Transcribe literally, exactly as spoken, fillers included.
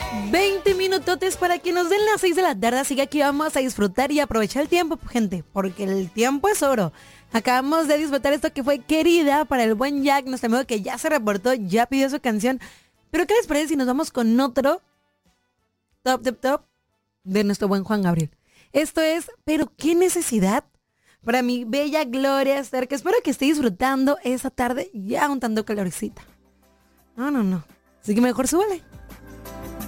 veinte minutotes para que nos den las seis de la tarde, así que aquí vamos a disfrutar y aprovechar el tiempo, gente, porque el tiempo es oro. Acabamos de disfrutar esto que fue Querida para el buen Jack, nuestro amigo que ya se reportó, ya pidió su canción. Pero ¿qué les parece si nos vamos con otro top, top, top de nuestro buen Juan Gabriel? Esto es Pero qué necesidad, para mi bella Gloria Esther, que espero que esté disfrutando esa tarde ya untando calorcita. No, no, no. Así que mejor súbale.